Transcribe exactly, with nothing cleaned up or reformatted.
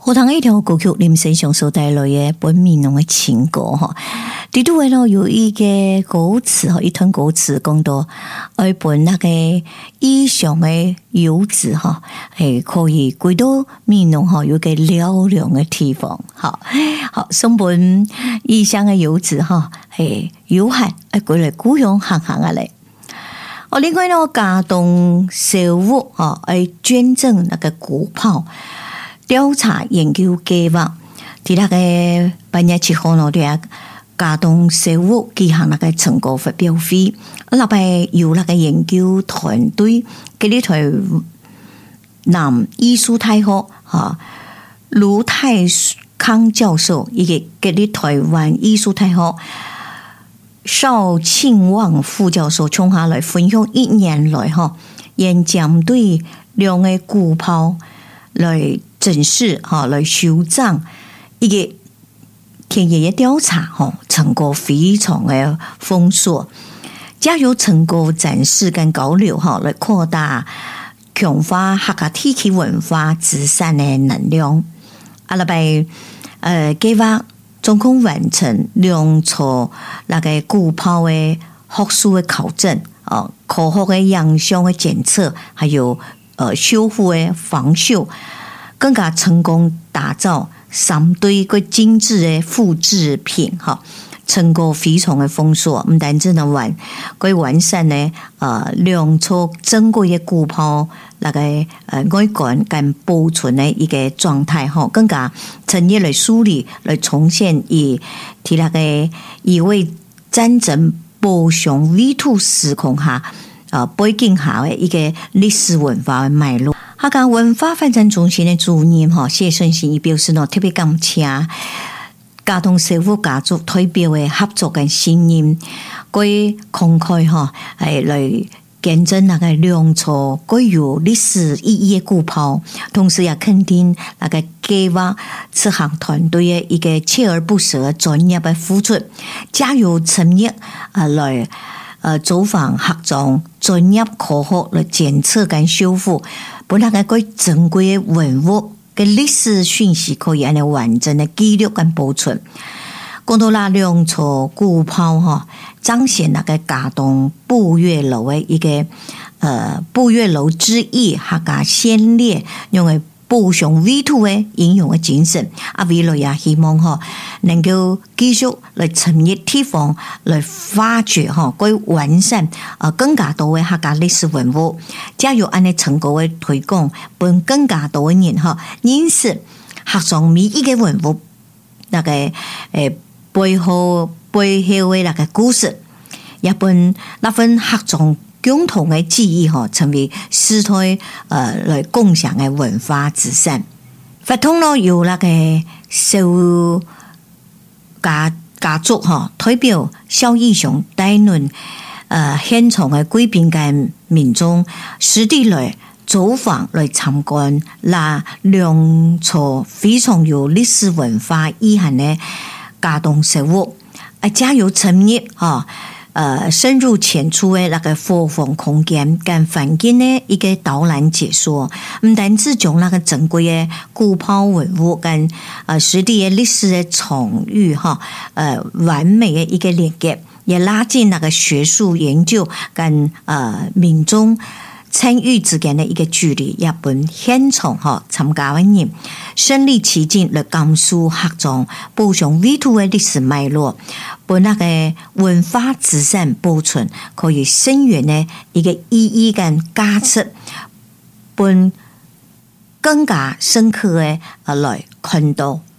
荷塘一条歌曲，林生祥所带来的本闽南的情歌哈。第度呢有一个歌词哈，一段歌词讲到，爱本那个以上的游子哈，係可以歸到闽南哈有個嘹亮的地方。好，好，送本以上的游子哈，係有限，誒歸來故鄉行行啊嚟。哦，另外呢，嘉東社屋哈，誒捐贈那個鼓炮。調查研究計劃，喺那個八月七號呢，對啊，嘉東社屋舉行那個成果發表會，那邊由那個研究團隊，佢哋台南藝術大學哈盧泰康教授，以及佢哋台灣藝術大學邵慶旺副教授，從下來分享一年來哈，演講對兩個鼓炮來整飾哈，來修正一個田野嘅調查哈，成果非常嘅豐碩，加有成果展示跟交流哈，來擴大強化客家地區文化資產嘅能量。阿拉拜呃計劃總共完成兩座那個鼓炮嘅學術嘅考證啊，科學嘅影像嘅檢測，還有呃修復嘅防鏽。更加成功打造三堆個精緻的複製品，哈，成果非常的豐碩。唔單止能完，佢完善呢，呃，兩座珍貴嘅鼓炮那個呃外觀跟保存的一個狀態，哈，更加深入來梳理，來重現以提那個一位戰爭暴雄 V 二 時空下，呃背景下的一個歷史文化的脈絡。客家文化發展中心的主任哈謝順心，伊表示呢特別感謝嘉東社會家族代表的合作跟信任，佢慷慨哈係來見證那個兩座具有歷史意義的鼓炮，同時也肯定那個計劃此行團隊的一個鍥而不捨專業的付出，加油參與啊來呃走訪客莊專業科學來檢測跟修復。本來個個珍貴嘅文物嘅歷史訊息可以按照完整嘅記錄跟保存。講到那兩座鼓炮哈，彰顯那個嘉東步月樓嘅一個呃步月樓之意，客家先烈用嘅步上 V 二 嘅英勇嘅精神，啊未來也希望哈能夠繼續來尋覓地方來發掘哈，佢完善啊更加多嘅客家歷史文物，加入按呢成果嘅推廣，幫更加多嘅人哈認識客莊每一個文物那個誒背後背後嘅那個故事，也幫那份客莊共同的記憶成為世代呃來共享的文化資產。法通呢有那個小家家族哈代表蕭義雄帶領呃現場的貴賓跟民眾實地來走訪來參觀那兩座非常有歷史文化意涵的嘉東社屋，啊加油參與哈。呃，深入淺出的那個佛房空間跟環境的一個導覽解說，唔單止將那個珍貴的鼓炮文物跟呃實地的歷史的場域哈，呃完美的一個連接，也拉近那個學術研究跟呃民眾參與之間的一個距離，也本現場哈參加嘅人身歷其境來感受客莊步上 V 二 的歷史脈絡，本那個文化資產保存可以深遠的一個意義跟價值，本更加深刻的來看到